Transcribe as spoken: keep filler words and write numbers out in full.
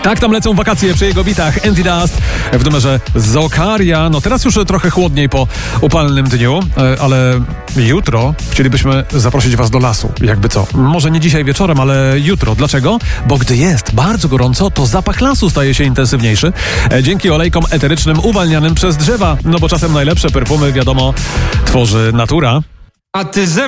Tak tam lecą wakacje przy jego bitach. Andy Dust w numerze Zokaria. No teraz już trochę chłodniej po upalnym dniu, ale jutro chcielibyśmy zaprosić was do lasu. Jakby co? Może nie dzisiaj wieczorem, ale jutro. Dlaczego? Bo gdy jest bardzo gorąco, to zapach lasu staje się intensywniejszy. Dzięki olejkom eterycznym uwalnianym przez drzewa. No bo czasem najlepsze perfumy, wiadomo, tworzy natura. A ty ze